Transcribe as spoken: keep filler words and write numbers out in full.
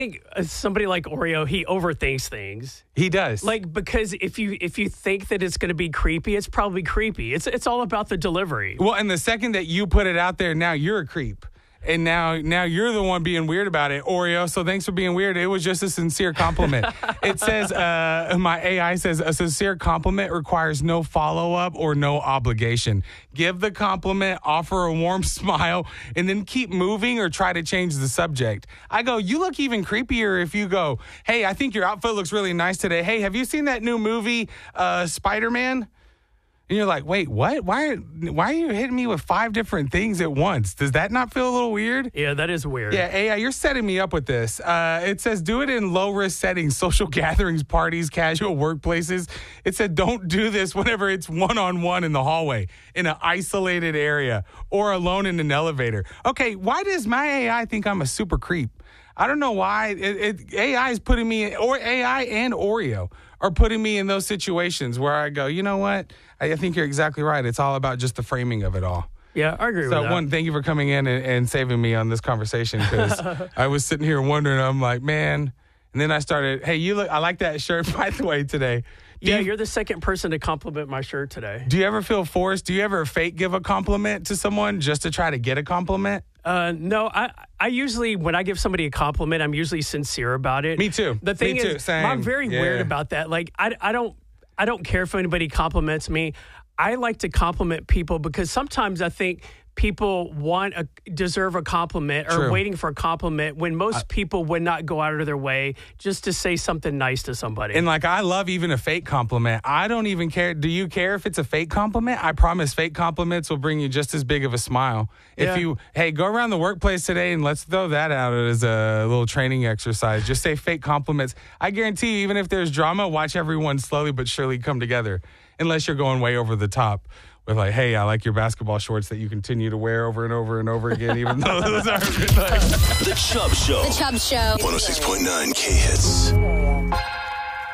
think somebody like Oreo, he overthinks things. He does. Like, because if you if you think that it's going to be creepy, it's probably creepy. It's it's all about the delivery. Well, and the second that you put it out there, now you're a creep. And now now you're the one being weird about it, Oreo. So thanks for being weird. It was just a sincere compliment. It says, uh, my A I says, a sincere compliment requires no follow-up or no obligation. Give the compliment, offer a warm smile, and then keep moving or try to change the subject. I go, you look even creepier if you go, hey, I think your outfit looks really nice today. Hey, have you seen that new movie, uh, Spider-Man? And you're like, wait, what? Why, why are you hitting me with five different things at once? Does that not feel a little weird? Yeah, that is weird. Yeah, A I, you're setting me up with this. Uh, it says do it in low-risk settings, social gatherings, parties, casual workplaces. It said don't do this whenever it's one-on-one in the hallway, in an isolated area, or alone in an elevator. Okay, why does my A I think I'm a super creep? I don't know why. It, it, A I is putting me, or A I and Oreo are putting me in those situations where I go, you know what? I, I think you're exactly right. It's all about just the framing of it all. Yeah, I agree so with that. So, one, thank you for coming in and, and saving me on this conversation, because I was sitting here wondering, I'm like, man. And then I started, hey, you look, I like that shirt, by the way, today. Do yeah, you, you're the second person to compliment my shirt today. Do you ever feel forced? Do you ever fake give a compliment to someone just to try to get a compliment? Uh, no, I I usually, when I give somebody a compliment, I'm usually sincere about it. Me too. The thing Me is, too. Same. I'm very yeah. weird about that. Like, I, I don't I don't care if anybody compliments me. I like to compliment people because sometimes I think people want a deserve a compliment or True. waiting for a compliment when most I, people would not go out of their way just to say something nice to somebody. And like, I love even a fake compliment. I don't even care. Do you care if it's a fake compliment? I promise fake compliments will bring you just as big of a smile. Yeah. If you, hey, go around the workplace today and let's throw that out as a little training exercise. Just say fake compliments. I guarantee you, even if there's drama, watch everyone slowly but surely come together, unless you're going way over the top. With like, hey, I like your basketball shorts that you continue to wear over and over and over again, even though those are like... The Chubb Show. The Chubb Show. one oh six point nine K Hits.